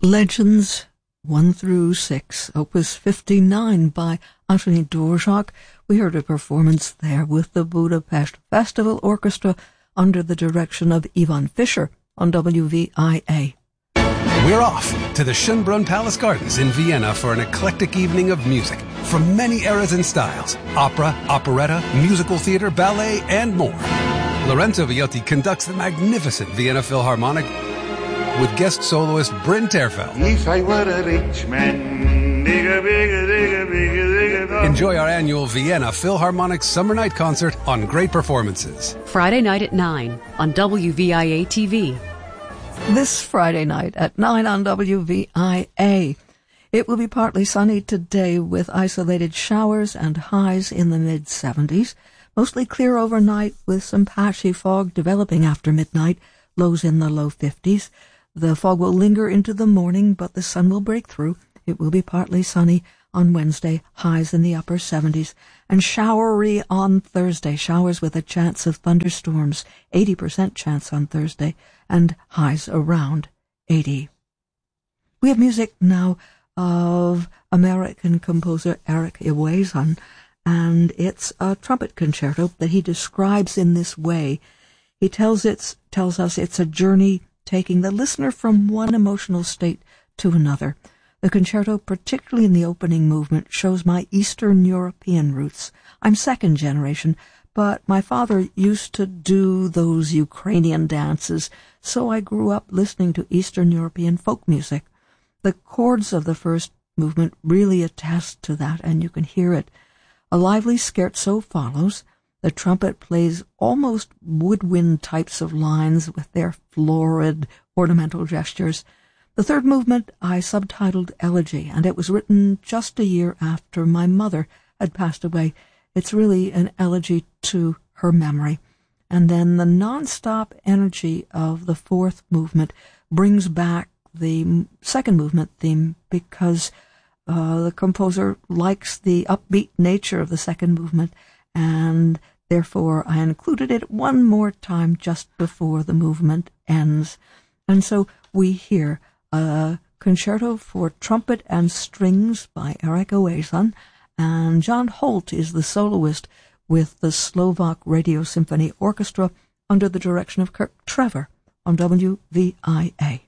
Legends 1 through 6, Opus 59 by Anthony Dvorak. We heard a performance there with the Budapest Festival Orchestra under the direction of Ivan Fischer on WVIA. We're off to the Schönbrunn Palace Gardens in Vienna for an eclectic evening of music from many eras and styles: opera, operetta, musical theater, ballet, and more. Lorenzo Viotti conducts the magnificent Vienna Philharmonic with guest soloist Bryn Terfel. If I were a rich man, Enjoy our annual Vienna Philharmonic Summer Night Concert on Great Performances. Friday night at 9 on WVIA TV. This Friday night at 9 on WVIA. It will be partly sunny today with isolated showers and highs in the mid-70s. Mostly clear overnight with some patchy fog developing after midnight, lows in the low 50s. The fog will linger into the morning, but the sun will break through. It will be partly sunny on Wednesday, highs in the upper 70s, and showery on Thursday, showers with a chance of thunderstorms, 80% chance on Thursday, and highs around 80. We have music now of American composer Eric Iwasan, and it's a trumpet concerto that he describes in this way. He tells us it's a journey taking the listener from one emotional state to another. The concerto, particularly in the opening movement, shows my Eastern European roots. I'm second generation, but my father used to do those Ukrainian dances, so I grew up listening to Eastern European folk music. The chords of the first movement really attest to that, and you can hear it. A lively scherzo follows. The trumpet plays almost woodwind types of lines with their florid, ornamental gestures. The third movement I subtitled Elegy, and it was written just a year after my mother had passed away. It's really an elegy to her memory. And then the non-stop energy of the fourth movement brings back the second movement theme because the composer likes the upbeat nature of the second movement, and therefore I included it one more time just before the movement ends. And so we hear a concerto for trumpet and strings by Eric Iwasan, and John Holt is the soloist with the Slovak Radio Symphony Orchestra under the direction of Kirk Trevor on WVIA.